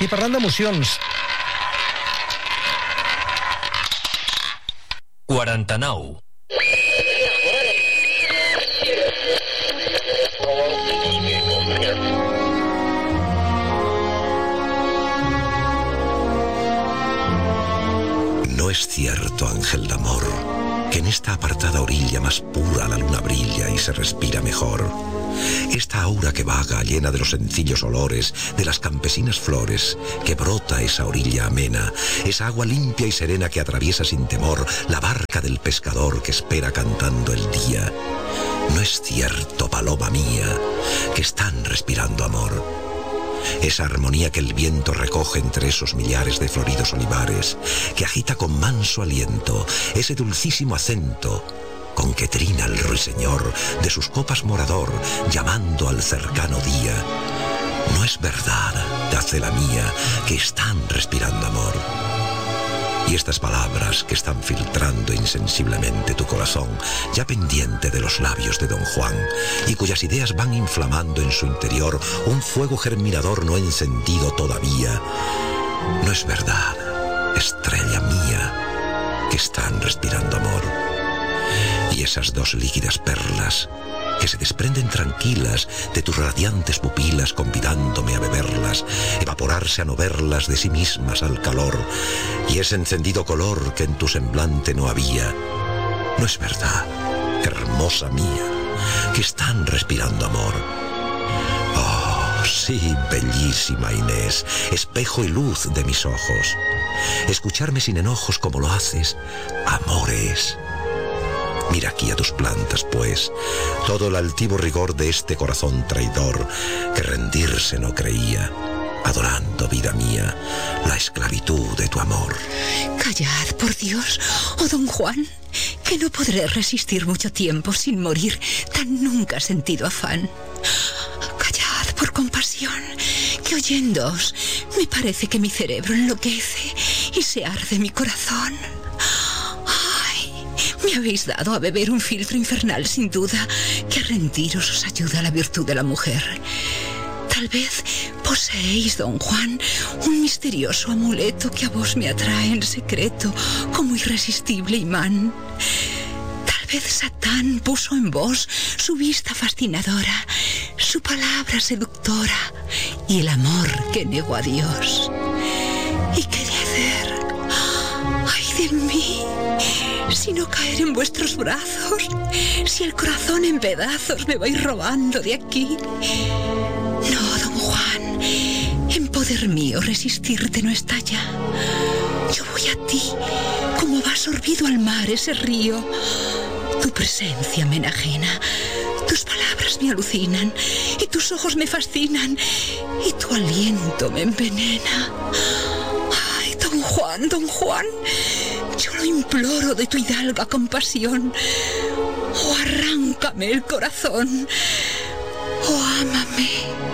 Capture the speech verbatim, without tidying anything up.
I parlant d'emocions... quaranta-nou. No es cierto, ángel de amor, que en esta apartada orilla más pura la luna brilla y se respira mejor. Esta aura que vaga, llena de los sencillos olores de las campesinas flores, que brota esa orilla amena, esa agua limpia y serena que atraviesa sin temor la barca del pescador que espera cantando el día. No es cierto, paloma mía, que están respirando amor. Esa armonía que el viento recoge entre esos millares de floridos olivares, que agita con manso aliento ese dulcísimo acento con que trina el ruiseñor de sus copas morador, llamando al cercano día. No es verdad, gacela mía, que están respirando amor. Y estas palabras que están filtrando insensiblemente tu corazón, ya pendiente de los labios de don Juan, y cuyas ideas van inflamando en su interior un fuego germinador no encendido todavía. No es verdad, estrella mía, que están respirando amor. Y esas dos líquidas perlas que se desprenden tranquilas de tus radiantes pupilas, convidándome a beberlas, evaporarse a no verlas de sí mismas al calor, y ese encendido color que en tu semblante no había. No es verdad, hermosa mía, que están respirando amor. Oh, sí, bellísima Inés, espejo y luz de mis ojos. Escucharme sin enojos como lo haces, amor es. Mira aquí a tus plantas, pues, todo el altivo rigor de este corazón traidor que rendirse no creía, adorando, vida mía, la esclavitud de tu amor. Callad, por Dios, oh don Juan, que no podré resistir mucho tiempo sin morir tan nunca sentido afán. Callad, por compasión, que oyéndoos me parece que mi cerebro enloquece y se arde mi corazón. Me habéis dado a beber un filtro infernal, sin duda, que a rendiros os ayuda la virtud de la mujer. Tal vez poseéis, don Juan, un misterioso amuleto que a vos me atrae en secreto como irresistible imán. Tal vez Satán puso en vos su vista fascinadora, su palabra seductora y el amor que negó a Dios. ¿Y qué de hacer? ¡Ay de mí! Si no caer en vuestros brazos, si el corazón en pedazos me vais robando de aquí. No, don Juan, en poder mío resistirte no está ya. Yo voy a ti, como va sorbido al mar ese río. Tu presencia me enajena, tus palabras me alucinan, y tus ojos me fascinan, y tu aliento me envenena. Ay, don Juan, don Juan, yo lo imploro de tu hidalga compasión. Oh, arráncame el corazón. Oh, ámame.